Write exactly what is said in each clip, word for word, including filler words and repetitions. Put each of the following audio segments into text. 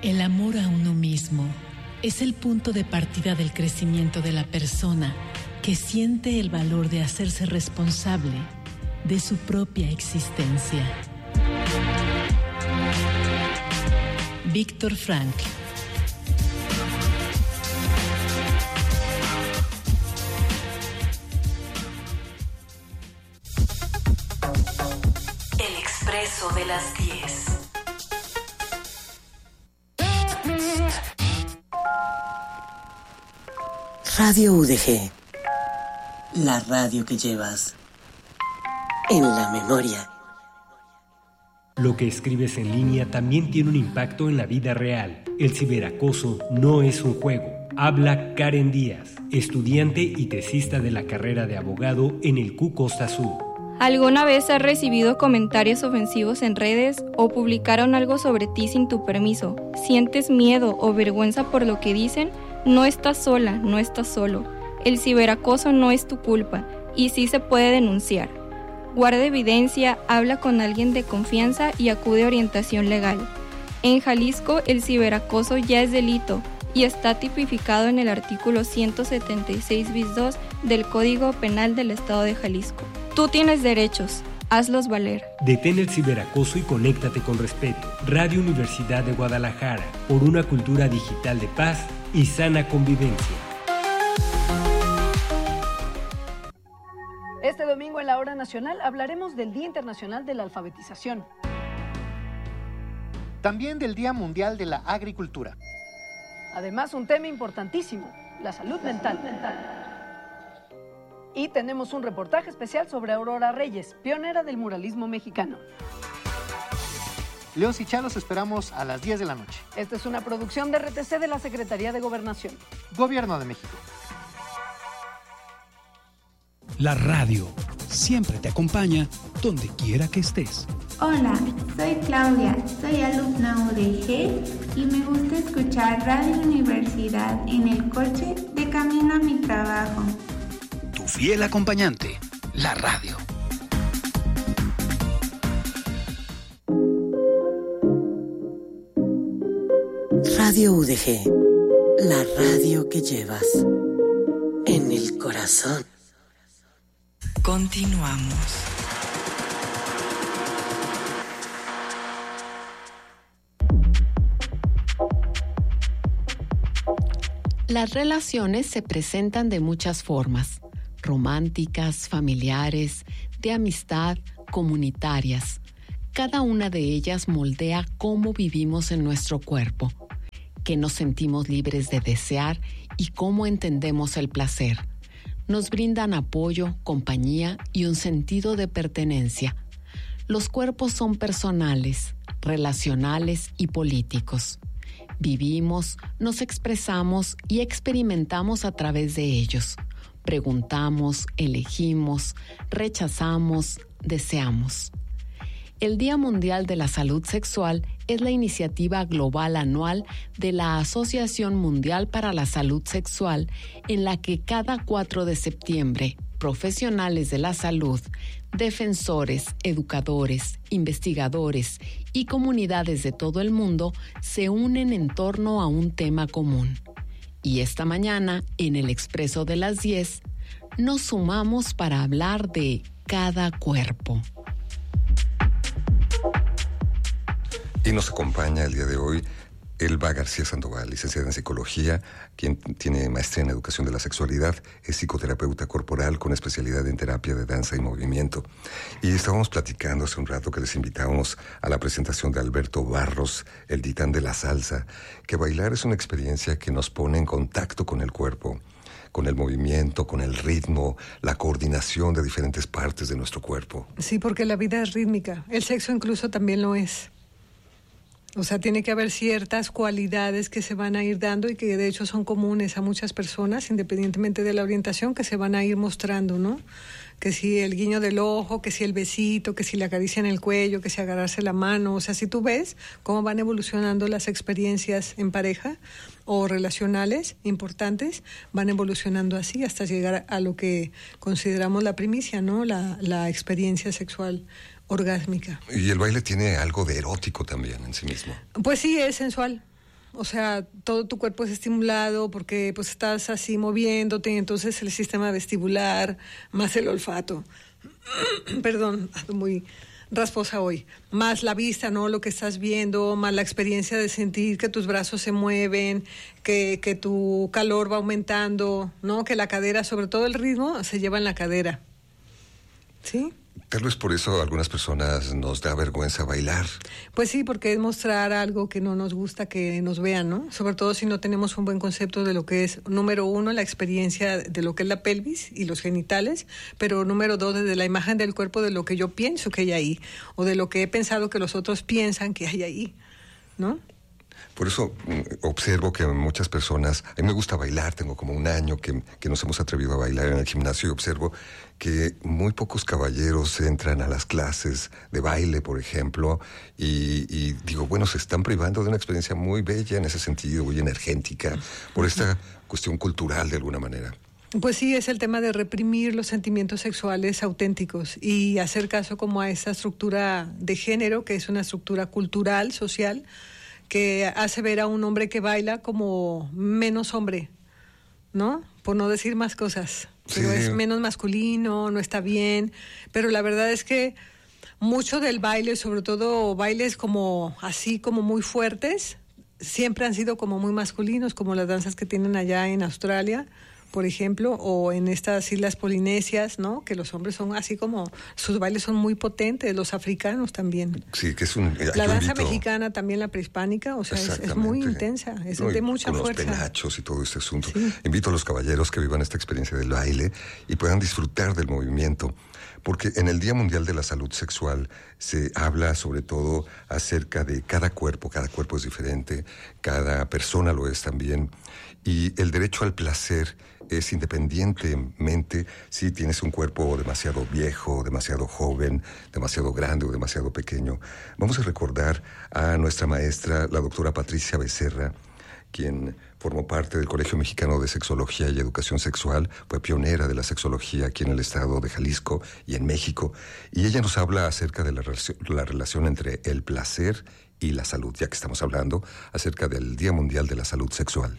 El amor a uno mismo es el punto de partida del crecimiento de la persona que siente el valor de hacerse responsable de su propia existencia. Víctor Frankl. El Expreso de las diez. Radio U D G, la radio que llevas en la memoria. Lo que escribes en línea también tiene un impacto en la vida real. El ciberacoso no es un juego. Habla Karen Díaz, estudiante y tesista de la carrera de abogado en el C U Costa Sur. ¿Alguna vez has recibido comentarios ofensivos en redes o publicaron algo sobre ti sin tu permiso? ¿Sientes miedo o vergüenza por lo que dicen? No estás sola, no estás solo. El ciberacoso no es tu culpa y sí se puede denunciar. Guarda evidencia, habla con alguien de confianza y acude a orientación legal. En Jalisco, el ciberacoso ya es delito y está tipificado en el artículo ciento setenta y seis bis dos del Código Penal del Estado de Jalisco. Tú tienes derechos, hazlos valer. Detén el ciberacoso y conéctate con respeto. Radio Universidad de Guadalajara, por una cultura digital de paz y sana convivencia. Este domingo en la Hora Nacional hablaremos del Día Internacional de la Alfabetización. También del Día Mundial de la Agricultura. Además, un tema importantísimo, la salud mental. Y tenemos un reportaje especial sobre Aurora Reyes, pionera del muralismo mexicano. León y Chalos esperamos a las diez de la noche. Esta es una producción de R T C de la Secretaría de Gobernación. Gobierno de México. La radio siempre te acompaña donde quiera que estés. Hola, soy Claudia, soy alumna U D G y me gusta escuchar Radio Universidad en el coche de camino a mi trabajo. Tu fiel acompañante, la radio. Radio U D G, la radio que llevas en el corazón. Continuamos. Las relaciones se presentan de muchas formas: románticas, familiares, de amistad, comunitarias. Cada una de ellas moldea cómo vivimos en nuestro cuerpo, qué nos sentimos libres de desear y cómo entendemos el placer. Nos brindan apoyo, compañía y un sentido de pertenencia. Los cuerpos son personales, relacionales y políticos. Vivimos, nos expresamos y experimentamos a través de ellos. Preguntamos, elegimos, rechazamos, deseamos. El Día Mundial de la Salud Sexual es la iniciativa global anual de la Asociación Mundial para la Salud Sexual, en la que cada cuatro de septiembre, profesionales de la salud, defensores, educadores, investigadores y comunidades de todo el mundo se unen en torno a un tema común. Y esta mañana, en el Expreso de las diez, nos sumamos para hablar de cada cuerpo. Y nos acompaña el día de hoy Elba García Sandoval, licenciada en Psicología, quien tiene maestría en Educación de la Sexualidad, es psicoterapeuta corporal con especialidad en terapia de danza y movimiento. Y estábamos platicando hace un rato que les invitábamos a la presentación de Alberto Barros, el titán de la salsa, que bailar es una experiencia que nos pone en contacto con el cuerpo, con el movimiento, con el ritmo, la coordinación de diferentes partes de nuestro cuerpo. Sí, porque la vida es rítmica. El sexo incluso también lo es. O sea, tiene que haber ciertas cualidades que se van a ir dando y que de hecho son comunes a muchas personas, independientemente de la orientación, que se van a ir mostrando, ¿no? Que si el guiño del ojo, que si el besito, que si la caricia en el cuello, que si agarrarse la mano. O sea, si tú ves cómo van evolucionando las experiencias en pareja o relacionales importantes, van evolucionando así hasta llegar a lo que consideramos la primicia, ¿no? La, la experiencia sexual orgásmica. Y el baile tiene algo de erótico también en sí mismo. Pues sí, es sensual. o sea, todo tu cuerpo es estimulado porque pues estás así moviéndote, y entonces el sistema vestibular, más el olfato, perdón, muy rasposa hoy, más la vista, ¿no? Lo que estás viendo, más la experiencia de sentir que tus brazos se mueven, que, que tu calor va aumentando, ¿no? Que la cadera, sobre todo el ritmo, se lleva en la cadera, ¿sí? Tal vez por eso a algunas personas nos da vergüenza bailar. Pues sí, porque es mostrar algo que no nos gusta que nos vean, ¿no? Sobre todo si no tenemos un buen concepto de lo que es, número uno, la experiencia de lo que es la pelvis y los genitales, pero número dos, desde la imagen del cuerpo, de lo que yo pienso que hay ahí, o de lo que he pensado que los otros piensan que hay ahí, ¿no? Por eso observo que muchas personas, a mí me gusta bailar, tengo como un año que, que nos hemos atrevido a bailar en el gimnasio y observo que muy pocos caballeros entran a las clases de baile, por ejemplo, y, y digo, bueno, se están privando de una experiencia muy bella en ese sentido, muy energética, por esta cuestión cultural de alguna manera. Pues sí, es el tema de reprimir los sentimientos sexuales auténticos y hacer caso como a esa estructura de género, que es una estructura cultural, social, que hace ver a un hombre que baila como menos hombre, ¿no? Por no decir más cosas. Pero sí, es menos masculino, no está bien. Pero la verdad es que mucho del baile, sobre todo bailes como así, como muy fuertes, siempre han sido como muy masculinos, como las danzas que tienen allá en Australia, por ejemplo, o en estas islas polinesias, ¿no? Que los hombres son así como, sus bailes son muy potentes, los africanos también. Sí, que es un... La danza invito... mexicana también, la prehispánica, o sea, es, es muy intensa, es no, de mucha con fuerza. Con los penachos y todo este asunto. Sí. Invito a los caballeros que vivan esta experiencia del baile y puedan disfrutar del movimiento, porque en el Día Mundial de la Salud Sexual se habla sobre todo acerca de cada cuerpo, cada cuerpo es diferente, cada persona lo es también, y el derecho al placer es independientemente si tienes un cuerpo demasiado viejo, demasiado joven, demasiado grande o demasiado pequeño. Vamos a recordar a nuestra maestra, la doctora Patricia Becerra, quien formó parte del Colegio Mexicano de Sexología y Educación Sexual, fue pionera de la sexología aquí en el estado de Jalisco y en México, y ella nos habla acerca de la relación, la relación entre el placer y la salud, ya que estamos hablando acerca del Día Mundial de la Salud Sexual.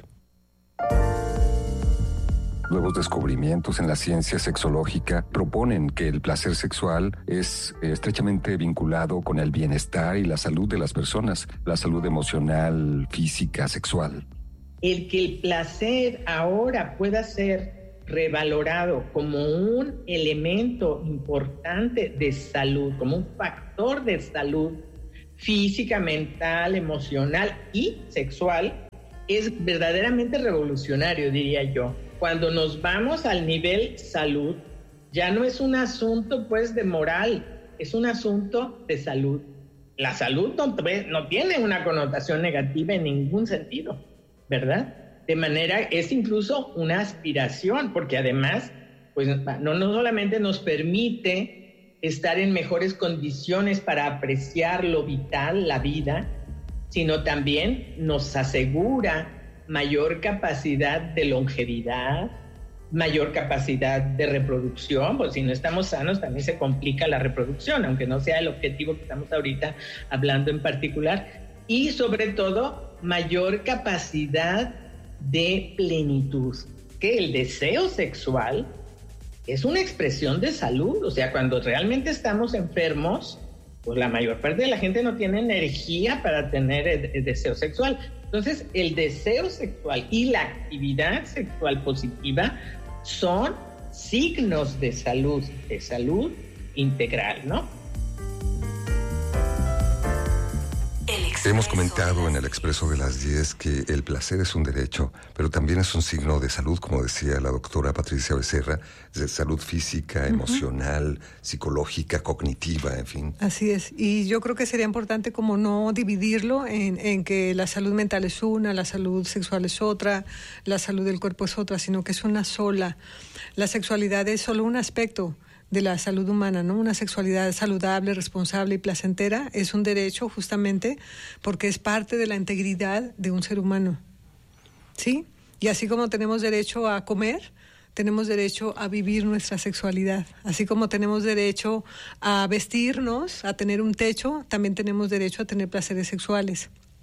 Nuevos descubrimientos en la ciencia sexológica proponen que el placer sexual es estrechamente vinculado con el bienestar y la salud de las personas, la salud emocional, física, sexual. El que el placer ahora pueda ser revalorado como un elemento importante de salud, como un factor de salud física, mental, emocional y sexual, es verdaderamente revolucionario, diría yo. Cuando nos vamos al nivel salud, ya no es un asunto pues de moral, es un asunto de salud. La salud no, no tiene una connotación negativa en ningún sentido, ¿verdad? De manera, es incluso una aspiración, porque además, pues no, no solamente nos permite estar en mejores condiciones para apreciar lo vital, la vida, sino también nos asegura mayor capacidad de longevidad, mayor capacidad de reproducción, pues si no estamos sanos también se complica la reproducción, aunque no sea el objetivo que estamos ahorita hablando en particular, y sobre todo mayor capacidad de plenitud, que el deseo sexual es una expresión de salud, o sea, cuando realmente estamos enfermos, pues la mayor parte de la gente no tiene energía para tener el, el deseo sexual. Entonces, el deseo sexual y la actividad sexual positiva son signos de salud, de salud integral, ¿no? Hemos comentado en el Expreso de las diez que el placer es un derecho, pero también es un signo de salud, como decía la doctora Patricia Becerra, de salud física, emocional, uh-huh. psicológica, cognitiva, en fin. Así es, y yo creo que sería importante como no dividirlo en, en que la salud mental es una, la salud sexual es otra, la salud del cuerpo es otra, sino que es una sola. La sexualidad es solo un aspecto de la salud humana, ¿no? Una sexualidad saludable, responsable y placentera es un derecho justamente porque es parte de la integridad de un ser humano, ¿sí? Y así como tenemos derecho a comer, tenemos derecho a vivir nuestra sexualidad. Así como tenemos derecho a vestirnos, a tener un techo, también tenemos derecho a tener placeres sexuales.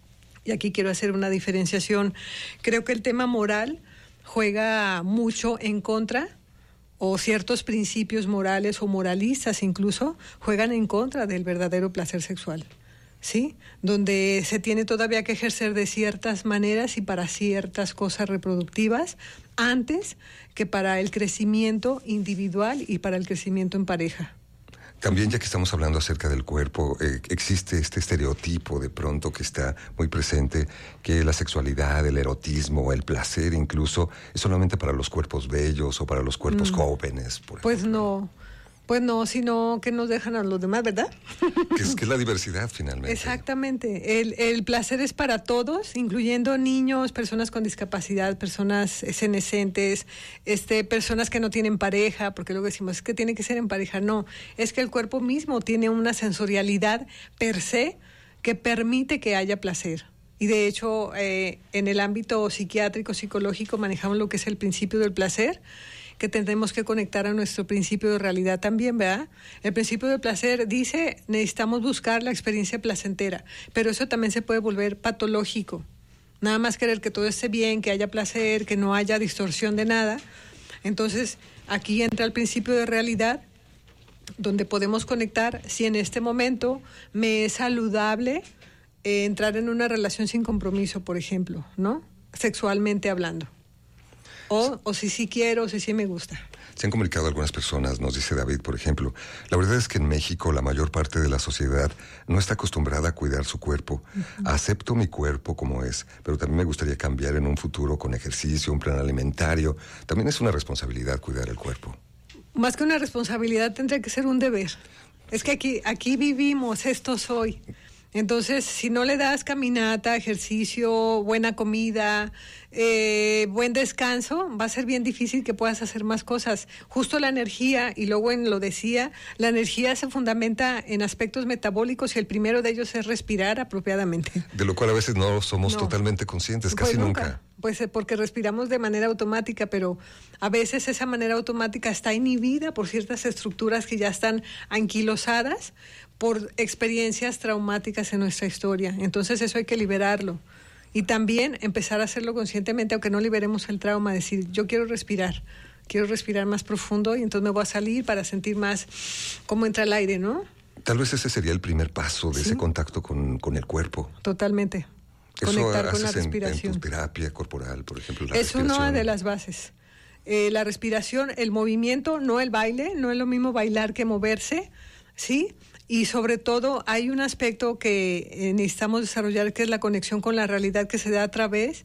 Y aquí quiero hacer una diferenciación. Creo que el tema moral juega mucho en contra, o ciertos principios morales o moralistas incluso juegan en contra del verdadero placer sexual, ¿sí? Donde se tiene todavía que ejercer de ciertas maneras y para ciertas cosas reproductivas antes que para el crecimiento individual y para el crecimiento en pareja. También, ya que estamos hablando acerca del cuerpo, eh, existe este estereotipo de pronto que está muy presente, que la sexualidad, el erotismo, el placer incluso, es solamente para los cuerpos bellos o para los cuerpos mm. jóvenes, por ejemplo. Pues no, pues no, sino que nos dejan a los demás, ¿verdad? Que es, que es la diversidad, finalmente. Exactamente. El, el placer es para todos, incluyendo niños, personas con discapacidad, personas senescentes, este, personas que no tienen pareja, porque luego decimos, es que tiene que ser en pareja. No, es que el cuerpo mismo tiene una sensorialidad per se que permite que haya placer. Y de hecho, eh, en el ámbito psiquiátrico, psicológico, manejamos lo que es el principio del placer, que tendremos que conectar a nuestro principio de realidad también, ¿verdad? El principio del placer dice, necesitamos buscar la experiencia placentera, pero eso también se puede volver patológico. Nada más querer que todo esté bien, que haya placer, que no haya distorsión de nada. Entonces, aquí entra el principio de realidad, donde podemos conectar si en este momento me es saludable eh, entrar en una relación sin compromiso, por ejemplo, ¿no? Sexualmente hablando. O, o si sí quiero, o si sí me gusta. Se han comunicado algunas personas, nos dice David, por ejemplo. La verdad es que en México la mayor parte de la sociedad no está acostumbrada a cuidar su cuerpo. Uh-huh. Acepto mi cuerpo como es, pero también me gustaría cambiar en un futuro con ejercicio, un plan alimentario. También es una responsabilidad cuidar el cuerpo. Más que una responsabilidad, tendría que ser un deber. Es que aquí, aquí vivimos, esto soy. Entonces, si no le das caminata, ejercicio, buena comida, eh, buen descanso, va a ser bien difícil que puedas hacer más cosas. Justo la energía, y luego en lo decía, la energía se fundamenta en aspectos metabólicos y el primero de ellos es respirar apropiadamente. De lo cual a veces no somos no. totalmente conscientes, casi pues nunca. nunca. Pues porque respiramos de manera automática, pero a veces esa manera automática está inhibida por ciertas estructuras que ya están anquilosadas por experiencias traumáticas en nuestra historia. Entonces eso hay que liberarlo. Y también empezar a hacerlo conscientemente, aunque no liberemos el trauma, decir, yo quiero respirar, quiero respirar más profundo y entonces me voy a salir para sentir más cómo entra el aire, ¿no? Tal vez ese sería el primer paso de ¿Sí? ese contacto con, con el cuerpo. Totalmente. Eso Conectar con la haces respiración. En, en tu terapia corporal, por ejemplo. La es una de las bases. Eh, la respiración, el movimiento, no el baile, no es lo mismo bailar que moverse, ¿sí? Y sobre todo hay un aspecto que necesitamos desarrollar, que es la conexión con la realidad que se da a través